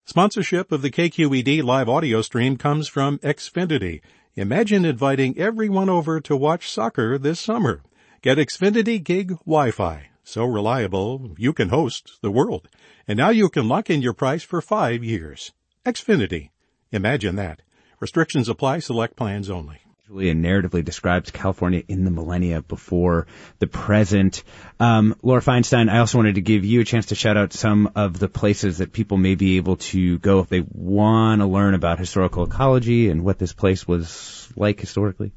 Sponsorship of the KQED live audio stream comes from Xfinity. Imagine inviting everyone over to watch soccer this summer. Get Xfinity Gig Wi-Fi. So reliable, you can host the world. And now you can lock in your price for 5 years. Xfinity. Imagine that. Restrictions apply. Select plans only. And narratively describes California in the millennia before the present. Laura Feinstein, I also wanted to give you a chance to shout out some of the places that people may be able to go if they want to learn about historical ecology and what this place was like historically.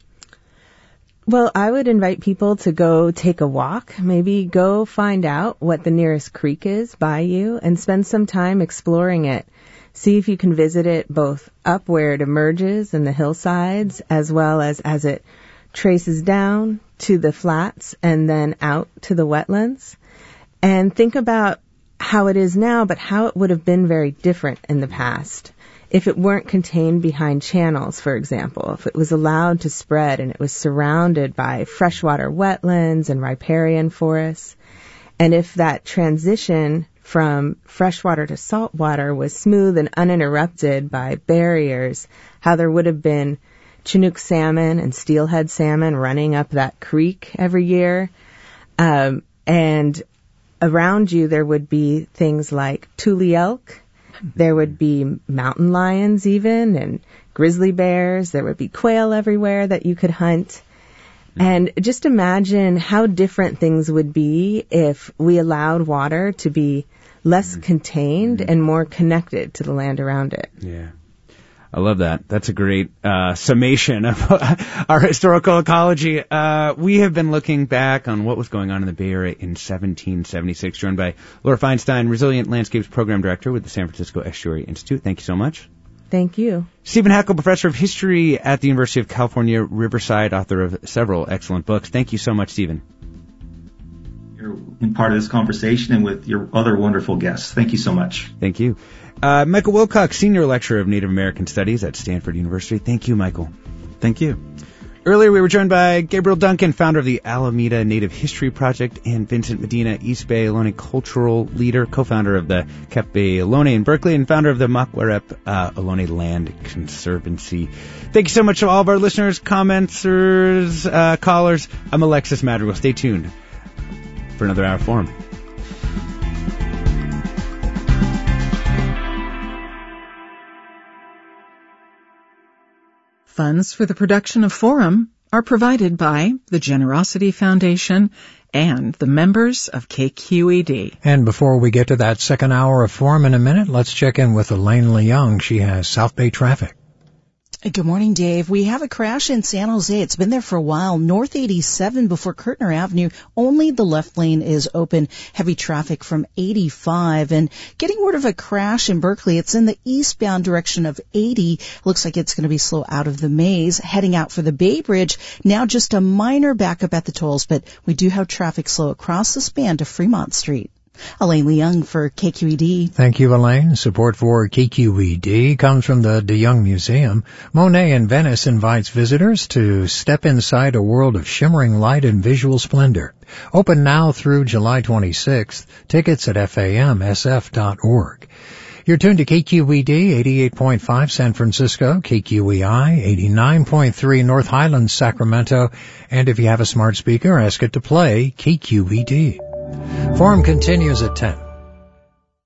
Well, I would invite people to go take a walk, maybe go find out what the nearest creek is by you and spend some time exploring it. See if you can visit it both up where it emerges in the hillsides as well as it traces down to the flats and then out to the wetlands. And think about how it is now, but how it would have been very different in the past. If it weren't contained behind channels, for example, if it was allowed to spread and it was surrounded by freshwater wetlands and riparian forests, and if that transition from freshwater to saltwater was smooth and uninterrupted by barriers, how there would have been Chinook salmon and steelhead salmon running up that creek every year. And around you there would be things like tule elk. There would be mountain lions even and grizzly bears. There would be quail everywhere that you could hunt. And just imagine how different things would be if we allowed water to be less contained and more connected to the land around it. Yeah. I love that. That's a great summation of our historical ecology. We have been looking back on what was going on in the Bay Area in 1776, joined by Laura Feinstein, Resilient Landscapes Program Director with the San Francisco Estuary Institute. Thank you so much. Thank you. Stephen Hackel, Professor of History at the University of California, Riverside, author of several excellent books. Thank you so much, Stephen. You're in part of this conversation and with your other wonderful guests. Thank you so much. Thank you. Michael Wilcox, Senior Lecturer of Native American Studies at Stanford University. Thank you, Michael. Thank you. Earlier, we were joined by Gabriel Duncan, founder of the Alameda Native History Project, and Vincent Medina, East Bay Ohlone cultural leader, co-founder of the Kep Bay Ohlone in Berkeley, and founder of the Makwarep Ohlone Land Conservancy. Thank you so much to all of our listeners, commenters, callers. I'm Alexis Madrigal. Stay tuned for another hour of Forum. Funds for the production of Forum are provided by the Generosity Foundation and the members of KQED. And before we get to that second hour of Forum in a minute, let's check in with Elaine Leung. She has South Bay traffic. Good morning, Dave. We have a crash in San Jose. It's been there for a while. North 87 before Kirtner Avenue. Only the left lane is open. Heavy traffic from 85. And getting word of a crash in Berkeley. It's in the eastbound direction of 80. Looks like it's going to be slow out of the maze. Heading out for the Bay Bridge. Now just a minor backup at the tolls, but we do have traffic slow across the span to Fremont Street. Elaine Leung for KQED. Thank you, Elaine. Support for KQED comes from the De Young Museum. Monet in Venice invites visitors to step inside a world of shimmering light and visual splendor. Open now through July 26th. Tickets at famsf.org. You're tuned to KQED 88.5 San Francisco, KQEI 89.3 North Highlands, Sacramento, and if you have a smart speaker, ask it to play KQED. Forum continues at 10.